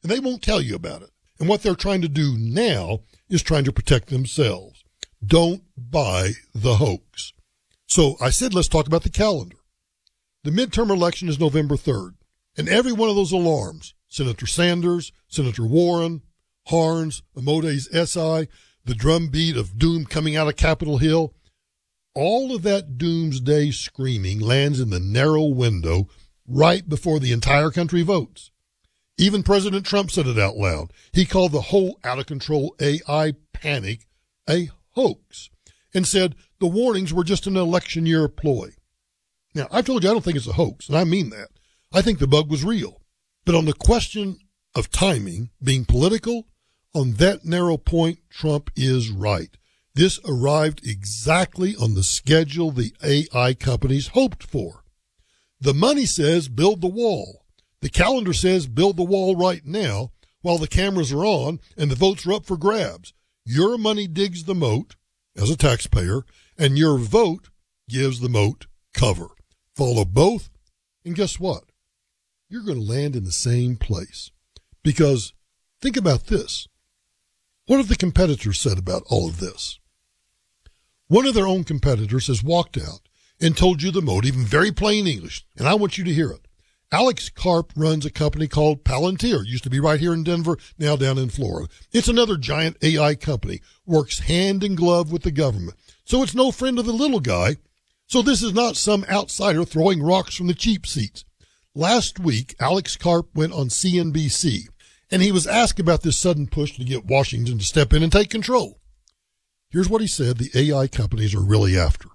and they won't tell you about it. And what they're trying to do now is trying to protect themselves. Don't buy the hoax. So I said, let's talk about the calendar. The midterm election is November 3rd. And every one of those alarms, Senator Sanders, Senator Warren, Harns, Amode's SI, the drumbeat of doom coming out of Capitol Hill, all of that doomsday screaming lands in the narrow window right before the entire country votes. Even President Trump said it out loud. He called the whole out-of-control AI panic a hoax and said the warnings were just an election year ploy. Now, I've told you I don't think it's a hoax, and I mean that. I think the bug was real. But on the question of timing being political, on that narrow point, Trump is right. This arrived exactly on the schedule the AI companies hoped for. The money says build the wall. The calendar says build the wall right now while the cameras are on and the votes are up for grabs. Your money digs the moat as a taxpayer, and your vote gives the moat cover. Follow both, and guess what? You're going to land in the same place. Because think about this. What have the competitors said about all of this? One of their own competitors has walked out and told you the motive in very plain English, and I want you to hear it. Alex Karp runs a company called Palantir. Used to be right here in Denver, now down in Florida. It's another giant AI company, works hand in glove with the government. So it's no friend of the little guy. So this is not some outsider throwing rocks from the cheap seats. Last week, Alex Karp went on CNBC, and he was asked about this sudden push to get Washington to step in and take control. Here's what he said the AI companies are really after.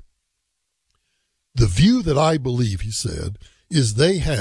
The view that I believe, he said, is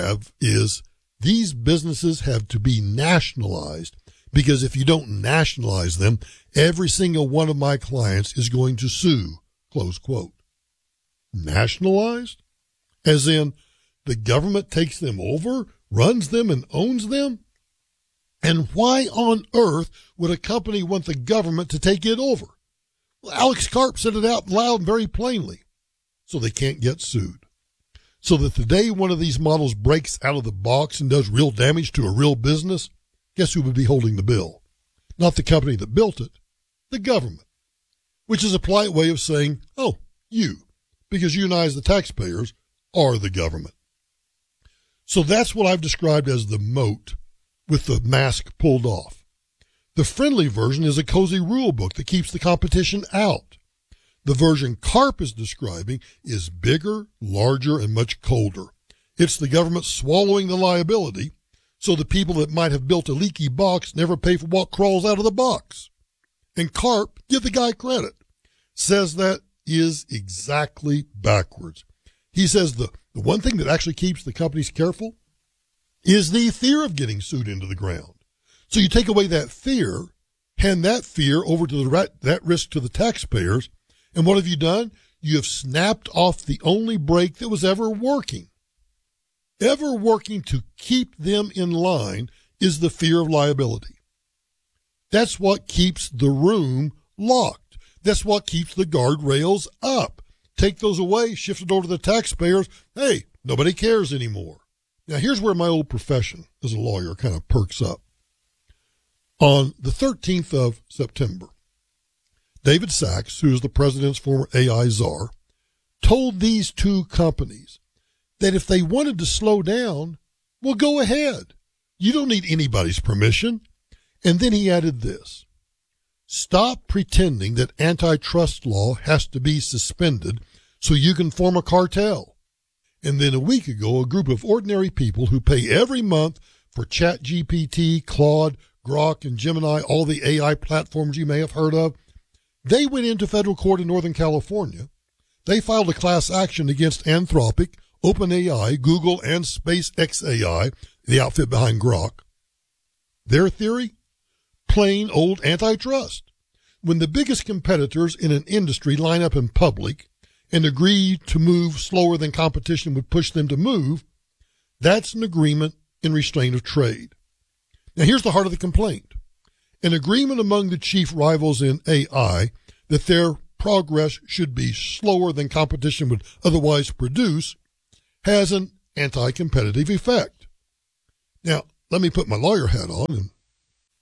these businesses have to be nationalized, because if you don't nationalize them, every single one of my clients is going to sue, close quote. Nationalized? As in, the government takes them over, runs them, and owns them? And why on earth would a company want the government to take it over? Well, Alex Karp said it out loud very plainly. So they can't get sued. So that the day one of these models breaks out of the box and does real damage to a real business, guess who would be holding the bill? Not the company that built it, the government. Which is a polite way of saying, oh, you, because you and I as the taxpayers are the government. So that's what I've described as the moat with the mask pulled off. The friendly version is a cozy rule book that keeps the competition out. The version Karp is describing is bigger, larger, and much colder. It's the government swallowing the liability, so the people that might have built a leaky box never pay for what crawls out of the box. And Karp, give the guy credit, says that is exactly backwards. He says the one thing that actually keeps the companies careful is the fear of getting sued into the ground. So you take away that fear, hand that fear over to that risk to the taxpayers, and what have you done? You have snapped off the only brake that was ever working. Ever working to keep them in line is the fear of liability. That's what keeps the room locked. That's what keeps the guardrails up. Take those away, shift it over to the taxpayers. Hey, nobody cares anymore. Now, here's where my old profession as a lawyer kind of perks up. On the 13th of September, David Sachs, who is the president's former AI czar, told these two companies that if they wanted to slow down, well, go ahead. You don't need anybody's permission. And then he added this. Stop pretending that antitrust law has to be suspended so you can form a cartel. And then a week ago, a group of ordinary people who pay every month for ChatGPT, Claude, Grok, and Gemini, all the AI platforms you may have heard of, they went into federal court in Northern California. They filed a class action against Anthropic, OpenAI, Google, and SpaceXAI, the outfit behind Grok. Their theory? Plain old antitrust. When the biggest competitors in an industry line up in public and agree to move slower than competition would push them to move, that's an agreement in restraint of trade. Now here's the heart of the complaint. An agreement among the chief rivals in AI that their progress should be slower than competition would otherwise produce has an anti-competitive effect. Now, let me put my lawyer hat on and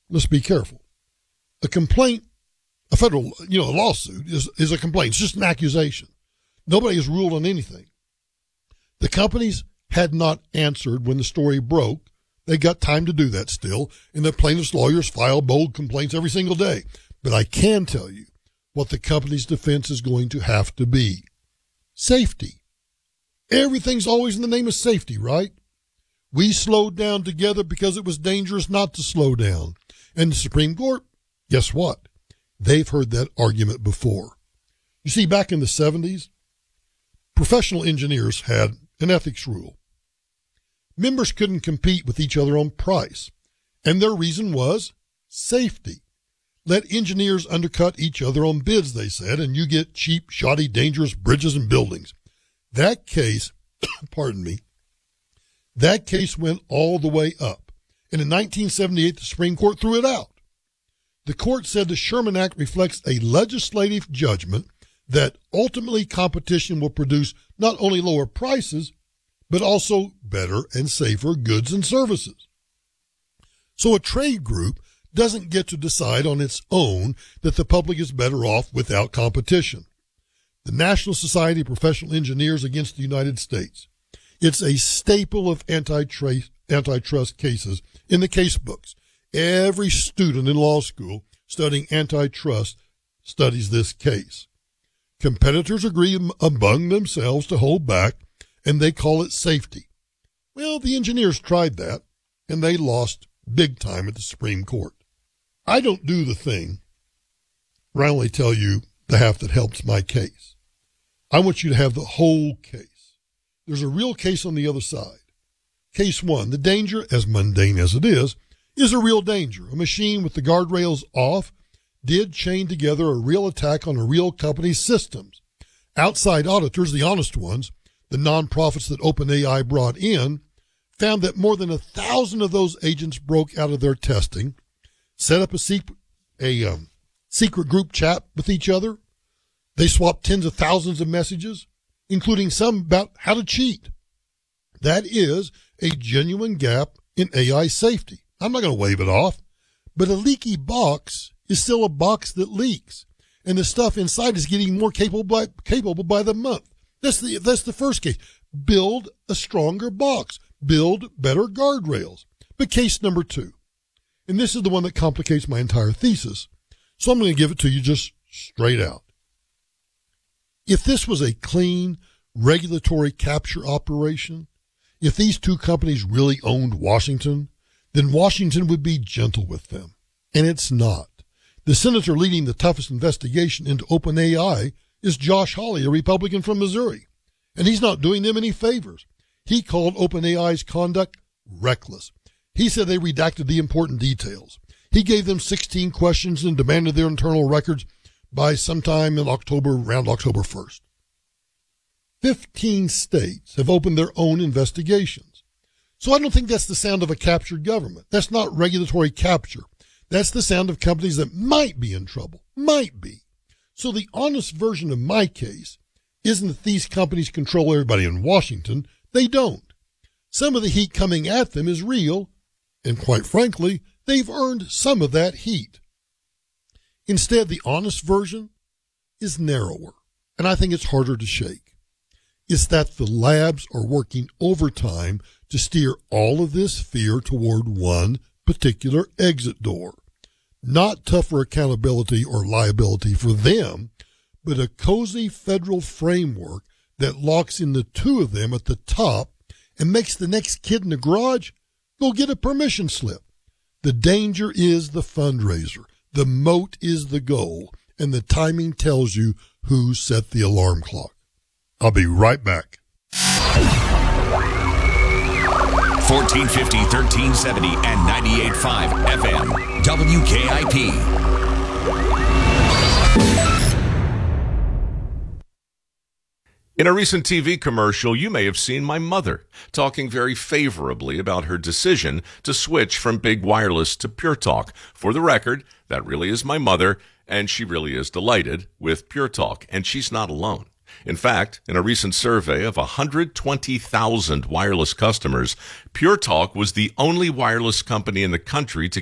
let's be careful. A complaint, a federal, a lawsuit is a complaint. It's just an accusation. Nobody has ruled on anything. The companies had not answered when the story broke. They got time to do that still, and the plaintiffs' lawyers file bold complaints every single day. But I can tell you what the company's defense is going to have to be. Safety. Everything's always in the name of safety, right? We slowed down together because it was dangerous not to slow down. And the Supreme Court, guess what? They've heard that argument before. You see, back in the 70s, professional engineers had an ethics rule. Members couldn't compete with each other on price, and their reason was safety. Let engineers undercut each other on bids, they said, and you get cheap, shoddy, dangerous bridges and buildings. That case, that case went all the way up. And in 1978, the Supreme Court threw it out. The court said the Sherman Act reflects a legislative judgment that ultimately competition will produce not only lower prices, but also better and safer goods and services. So a trade group doesn't get to decide on its own that the public is better off without competition. The National Society of Professional Engineers against the United States. It's a staple of antitrust cases in the case books. Every student in law school studying antitrust studies this case. Competitors agree among themselves to hold back, and they call it safety. Well, the engineers tried that, and they lost big time at the Supreme Court. I don't do the thing where I only tell you the half that helps my case. I want you to have the whole case. There's a real case on the other side. Case one, the danger, as mundane as it is a real danger. A machine with the guardrails off did chain together a real attack on a real company's systems. Outside auditors, the honest ones, the nonprofits that OpenAI brought in, found that more than 1,000 of those agents broke out of their testing, set up a secret group chat with each other. They swapped tens of thousands of messages, including some about how to cheat. That is a genuine gap in AI safety. I'm not going to wave it off, but a leaky box is still a box that leaks, and the stuff inside is getting more capable by the month. That's the first case. Build a stronger box. Build better guardrails. But case number two, and this is the one that complicates my entire thesis, so I'm going to give it to you just straight out. If this was a clean regulatory capture operation, if these two companies really owned Washington, then Washington would be gentle with them. And it's not. The senator leading the toughest investigation into OpenAI is Josh Hawley, a Republican from Missouri. And he's not doing them any favors. He called OpenAI's conduct reckless. He said they redacted the important details. He gave them 16 questions and demanded their internal records by sometime in October, around October 1st. 15 states have opened their own investigations. So I don't think that's the sound of a captured government. That's not regulatory capture. That's the sound of companies that might be in trouble. Might be. So the honest version of my case isn't that these companies control everybody in Washington. They don't. Some of the heat coming at them is real, and quite frankly, they've earned some of that heat. Instead, the honest version is narrower, and I think it's harder to shake. It's that the labs are working overtime to steer all of this fear toward one particular exit door. Not tougher accountability or liability for them, but a cozy federal framework that locks in the two of them at the top and makes the next kid in the garage go get a permission slip. The danger is the fundraiser. The moat is the goal, and the timing tells you who set the alarm clock. I'll be right back. 1450, 1370, and 98.5 FM. WKIP. In a recent TV commercial, you may have seen my mother talking very favorably about her decision to switch from Big Wireless to Pure Talk. For the record, that really is my mother, and she really is delighted with Pure Talk, and she's not alone. In fact, in a recent survey of 120,000 wireless customers, Pure Talk was the only wireless company in the country to